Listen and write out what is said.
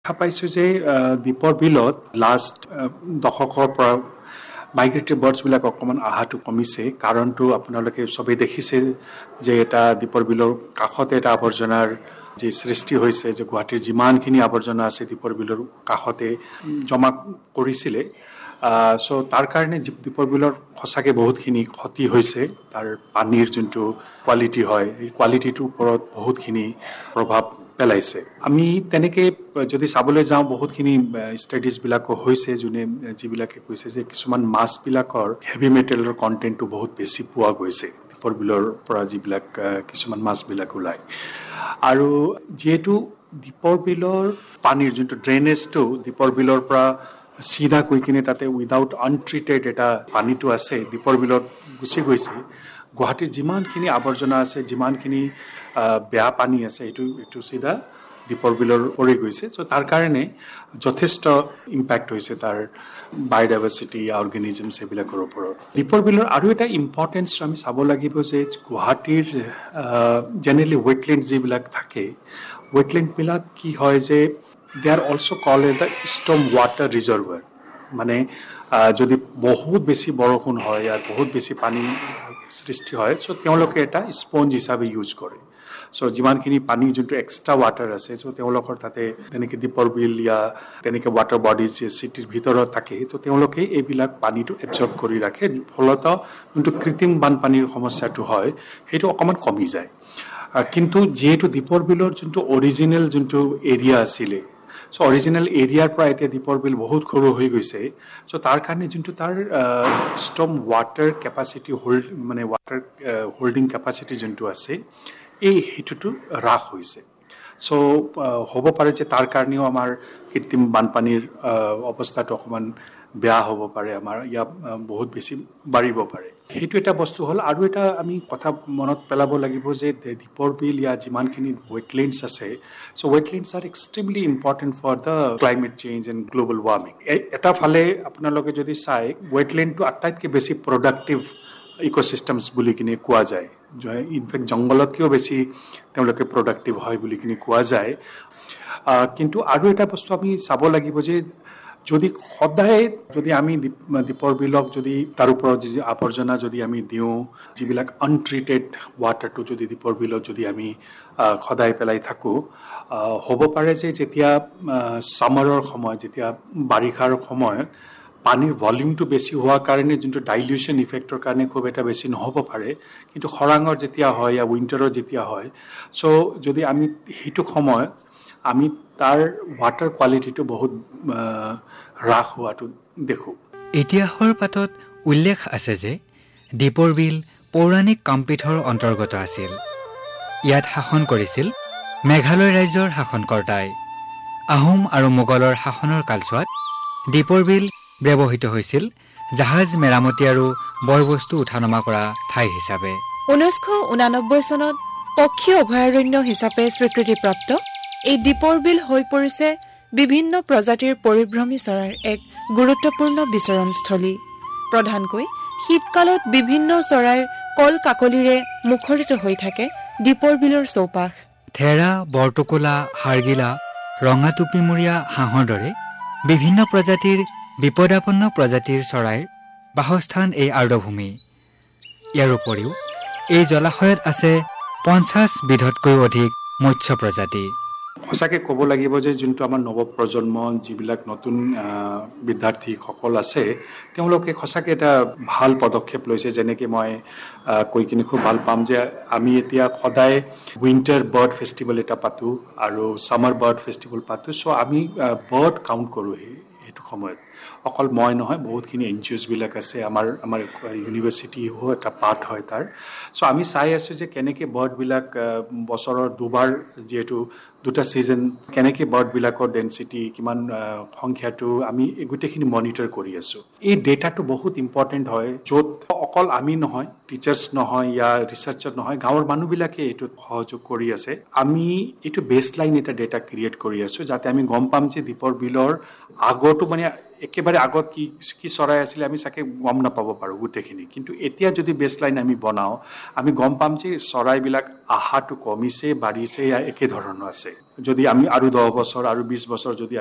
দেখা পাইছোঁ যে দ্বীপৰ বিলত লাষ্ট দশকৰ পৰা মাইগ্ৰেটৰী বাৰ্ডছবিলাক অকণমান অহাটো কমিছে। কাৰণটো আপোনালোকে চবেই দেখিছে যে এটা দ্বীপৰ বিলৰ কাষতে এটা আৱৰ্জনাৰ যি সৃষ্টি হৈছে, যে গুৱাহাটীৰ যিমানখিনি আৱৰ্জনা আছে দ্বীপৰ বিলৰ কাষতে জমা কৰিছিলে। চ' তাৰ কাৰণে দ্বীপৰ বিলৰ সঁচাকৈ বহুতখিনি ক্ষতি হৈছে। তাৰ পানীৰ যোনটো কোৱালিটি হয়, এই কোৱালিটিটোৰ ওপৰত বহুতখিনি প্ৰভাৱ পেলাইছে। আমি তেনেকৈ যদি চাবলৈ যাওঁ, বহুতখিনি ষ্টাডিজবিলাকো হৈছে যিবিলাকে কৈছে যে কিছুমান মাছবিলাকৰ হেভি মেটেলৰ কণ্টেণ্টটো বহুত বেছি পোৱা গৈছে দ্বীপৰ বিলৰ পৰা, যিবিলাক কিছুমান মাছবিলাক ওলায়। আৰু যিহেতু দ্বীপৰ বিলৰ পানীৰ যোনটো ড্ৰেইনেজটো দ্বীপৰ বিলৰ পৰা চিধা কৈ কিনে তাতে উইদাউট আনট্ৰিটেড এটা পানীটো আছে দ্বীপৰ বিলত গুচি গৈছে। গুৱাহাটীৰ যিমানখিনি আৱৰ্জনা আছে, যিমানখিনি বেয়া পানী আছে, এইটো চিধা দ্বীপৰ বিলৰ পৰি গৈছে। চ' তাৰ কাৰণে যথেষ্ট ইম্পেক্ট হৈছে তাৰ বায়'ডাইভাৰ্চিটি, অৰ্গেনিজমছ এইবিলাকৰ ওপৰত। দ্বীপৰ বিলৰ আৰু এটা ইম্পৰ্টেঞ্চ আমি চাব লাগিব যে গুৱাহাটীৰ জেনেৰেলি ৱেটলেণ্ড যিবিলাক থাকে, ৱেটলেণ্ডবিলাক কি হয় যে দে R also' cold as the storm water reservoir. মানে যদি বহুত বেছি বৰষুণ হয়, ইয়াত বহুত বেছি পানী সৃষ্টি হয়, চ' তেওঁলোকে এটা স্পঞ্জ হিচাপে ইউজ কৰে। চ' যিমানখিনি পানী যোনটো এক্সট্ৰা ৱাটাৰ আছে, চ' তেওঁলোকৰ তাতে তেনেকৈ দ্বীপৰ বিল या তেনেকৈ ৱাটাৰ বডিজ যে চিটিৰ ভিতৰত থাকে, ত' তেওঁলোকে এইবিলাক পানীটো এবজৰ্ব কৰি ৰাখে। ফলত যোনটো কৃত্ৰিম বানপানীৰ সমস্যাটো হয়, সেইটো অকণমান কমি যায়। কিন্তু যিহেতু দ্বীপৰ বিলৰ যোনটো অৰিজিনেল যোনটো এৰিয়া আছিলে, চ' অৰিজিনেল এৰিয়াৰ পৰা এতিয়া দ্বীপৰ বিল বহুত সৰু হৈ গৈছে। চ' তাৰ কাৰণে যোনটো তাৰ ষ্টৰ্ম ৱাটাৰ কেপাচিটি মানে ৱাটাৰ হোল্ডিং কেপাচিটি যোনটো আছে, সেইটোতো হ্ৰাস হৈছে। চ' হ'ব পাৰে যে তাৰ কাৰণেও আমাৰ কৃত্ৰিম বানপানীৰ অৱস্থাটো অকণমান বেয়া হ'ব পাৰে, আমাৰ ইয়াত বহুত বেছি বাঢ়িব পাৰে। সেইটো এটা বস্তু হ'ল। আৰু এটা আমি কথা মনত পেলাব লাগিব যে দ্বীপৰ বিল ইয়াত যিমানখিনি ৱেটলেণ্ডছ আছে, চ' ৱেটলেণ্ডছ R extremely important for the climate change and global warming. এটা ফালে আপোনালোকে যদি চাই, ৱেটলেণ্ডটো আটাইতকৈ বেছি প্ৰডাক্টিভ ইক'চিষ্টেমছ বুলি কিনে কোৱা যায়। ইনফেক্ট জংঘলতকৈও বেছি তেওঁলোকে প্ৰডাক্টিভ হয় বুলি কিনে কোৱা যায়। কিন্তু আৰু এটা বস্তু আমি চাব লাগিব যে যদি সদায় যদি আমি দ্বীপৰ বিলক যদি তাৰ ওপৰত যদি আৱৰ্জনা যদি আমি দিওঁ, যিবিলাক আনট্ৰিটেড ৱাটাৰটো যদি দ্বীপৰ বিলত যদি আমি সদায় পেলাই থাকোঁ, হ'ব পাৰে যে যেতিয়া ছামাৰৰ সময়, যেতিয়া বাৰিষাৰ সময়ত পানীৰ ভলিউমটো বেছি হোৱাৰ কাৰণে যোনটো ডাইলিউশ্যন ইফেক্টৰ কাৰণে খুব এটা বেছি নহ'ব পাৰে, কিন্তু খৰাঙৰ যেতিয়া হয় বা উইণ্টাৰৰ যেতিয়া হয়, চ' যদি আমি সেইটো সময়ত আমি তাৰ ৱাটাৰ কোৱালিটিটো বহুত হ্ৰাস হোৱাটো দেখোঁ। ইতিহাসৰ পাতত উল্লেখ আছে যে দ্বীপৰ বিল পৌৰাণিক কামপীঠৰ অন্তৰ্গত আছিল। ইয়াত শাসন কৰিছিল মেঘালয় ৰাজ্যৰ শাসনকৰ্তাই। আহোম আৰু মোগলৰ শাসনৰ কালছোৱাত দ্বীপৰ বিল ব্যৱহৃত হৈছিল জাহাজ মেৰামতি আৰু বয়বস্তু উঠা নমা কৰা ঠাই হিচাপে। 1989 চনত পক্ষী অভয়াৰণ্য হিচাপে স্বীকৃতিপ্ৰাপ্ত এই দ্বীপৰ বিল হৈ পৰিছে বিভিন্ন প্ৰজাতিৰ পৰিভ্ৰমী চৰাইৰ এক গুৰুত্বপূৰ্ণ বিচৰণস্থলী। প্ৰধানকৈ শীতকালত বিভিন্ন চৰাইৰ কল কাকলিৰে মুখৰিত হৈ থাকে দ্বীপৰ বিলৰ চৌপাশ। থেৰা, বৰটোকোলা, হাড়গিলা, ৰঙা টুপিমূৰীয়া হাঁহৰ দৰে বিভিন্ন প্ৰজাতিৰ বিপদাপন্ন প্ৰজাতিৰ চৰাইৰ বাসস্থান এই আৰ্দ্ৰভূমি। ইয়াৰ উপৰিও এই জলাশয়ত আছে 50 বিধতকৈও অধিক মৎস্য প্ৰজাতি। সঁচাকৈ ক'ব লাগিব যে যোনটো আমাৰ নৱপ্ৰজন্ম, যিবিলাক নতুন বিদ্যাৰ্থীসকল আছে, তেওঁলোকে সঁচাকৈ এটা ভাল পদক্ষেপ লৈছে। যেনেকৈ মই কৈ কিনে খুব ভাল পাম যে আমি এতিয়া সদায় উইণ্টাৰ বাৰ্ড ফেষ্টিভেল এটা পাতোঁ আৰু ছামাৰ বাৰ্ড ফেষ্টিভেল পাতোঁ। চ' আমি বাৰ্ড কাউণ্ট কৰোঁ সেইটো সময়ত। অকল মই নহয়, বহুতখিনি NGOsবিলাক আছে, আমাৰ ইউনিভাৰ্চিটিও এটা পাৰ্ট হয় তাৰ। চ' আমি চাই আছোঁ যে কেনেকৈ বাৰ্ডবিলাক বছৰৰ দুবাৰ, যিহেতু দুটা ছিজন, কেনেকৈ বাৰ্ডবিলাকৰ ডেঞ্চিটি কিমান সংখ্যাটো আমি গোটেইখিনি মনিটৰ কৰি আছোঁ। এই ডেটাটো বহুত ইম্পৰ্টেণ্ট হয়, য'ত অকল আমি নহয়, টিচাৰ্ছ নহয় या ৰিচাৰ্চাৰ নহয়, গাঁৱৰ মানুহবিলাকে এইটোত সহযোগ কৰি আছে। আমি এইটো বেছ লাইন এটা ডেটা ক্ৰিয়েট কৰি আছোঁ, যাতে আমি গম পাম যে দ্বীপৰ বিলৰ আগতো মানে একেবাৰে আগত কি কি চৰাই আছিলে আমি চাগে গম নাপাব পাৰোঁ গোটেইখিনি, কিন্তু এতিয়া যদি বেছলাইন আমি বনাওঁ আমি গম পাম যে চৰাইবিলাক আহাটো কমিছে বাঢ়িছে একে ধৰণৰ আছে। যদি আমি আৰু 10 বছৰ আৰু 20 বছৰ যদি